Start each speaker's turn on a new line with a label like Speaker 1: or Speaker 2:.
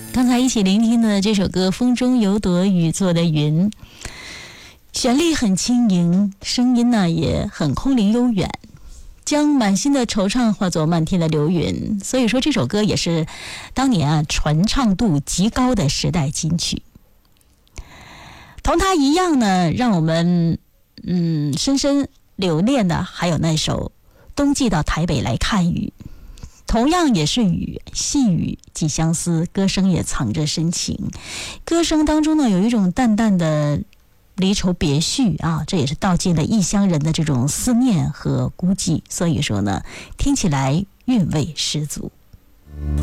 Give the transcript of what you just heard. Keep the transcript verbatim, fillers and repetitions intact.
Speaker 1: 刚才一起聆听的这首歌《风中有朵雨做的云》，旋律很轻盈，声音呢也很空灵悠远，将满心的惆怅化作漫天的流云。所以说这首歌也是当年啊传唱度极高的时代金曲。同它一样呢，让我们嗯深深留恋的还有那首《冬季到台北来看雨》。同样也是雨，细雨即相思，歌声也藏着深情。歌声当中呢，有一种淡淡的离愁别绪啊，这也是道尽了异乡人的这种思念和孤寂。所以说呢，听起来韵味十足。